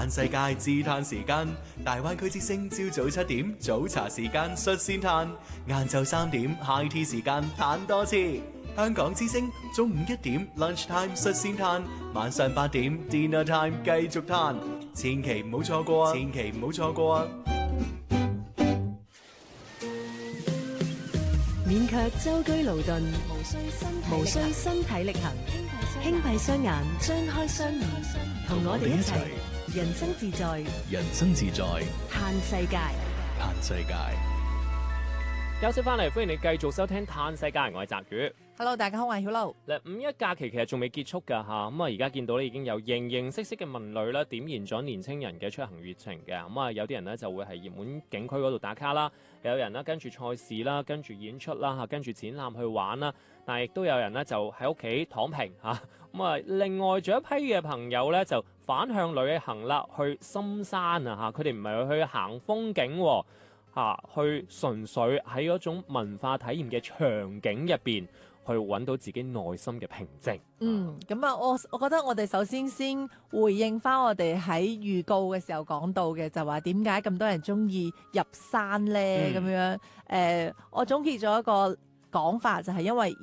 嘆世界自嘆時間，大灣區之聲朝早7點早茶時間率先嘆，晏晝3點 high tea 時間嘆多次。香港之聲中午1點 lunch time 率先嘆，晚上8點 dinner time 繼續嘆，千祈唔好錯過啊！千祈唔好錯過啊！ 免卻舟車勞頓，無需身體力行，輕閉雙眼，張開雙耳，同我哋一齊人生自在， 人生自在， 嘆世界， 嘆世界。 休息翻嚟，歡迎你繼續收聽《嘆世界》，我係澤宇。 Hello， 大家好，我係曉露。 嗱，五一假期其實仲未結束㗎嚇，咁啊而家見到咧已經有形形色色嘅文旅啦，點燃咗年青人嘅出行熱情嘅。咁啊有啲人咧就會係熱門景區嗰度打卡啦，有人咧跟住賽事啦，跟住演出啦嚇，跟住展覽去玩啦。但係亦都有人咧就喺屋企躺平嚇。咁啊另外仲有一批嘅朋友咧就反向旅行啦，去深山啊嚇，佢哋唔係去行風景喎。去純粹喺嗰種文化體驗嘅場景入邊，去揾到自己內心嘅平靜。 咁啊，我覺得我哋首先回應翻我哋喺預告嘅時候講到嘅，就話點解咁多人中意入山呢？咁樣我總結咗一個講法，就係因為